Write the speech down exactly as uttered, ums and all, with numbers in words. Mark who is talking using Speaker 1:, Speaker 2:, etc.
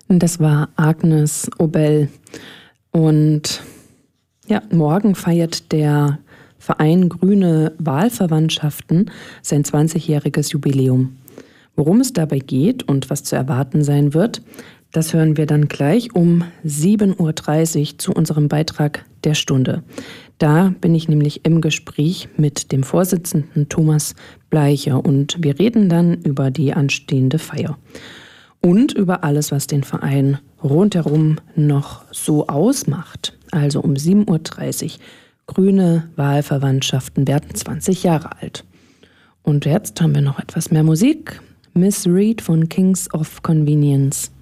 Speaker 1: Das war Agnes Obel. Und ja, morgen feiert der Verein Grüne Wahlverwandtschaften sein zwanzigjähriges Jubiläum. Worum es dabei geht und was zu erwarten sein wird, das hören wir dann gleich um sieben Uhr dreißig zu unserem Beitrag der Stunde. Da bin ich nämlich im Gespräch mit dem Vorsitzenden Thomas Bleicher und wir reden dann über die anstehende Feier und über alles, was den Verein rundherum noch so ausmacht. Also um sieben Uhr dreißig. Grüne Wahlverwandtschaften werden zwanzig Jahre alt. Und jetzt haben wir noch etwas mehr Musik. Miss Reed von Kings of Convenience.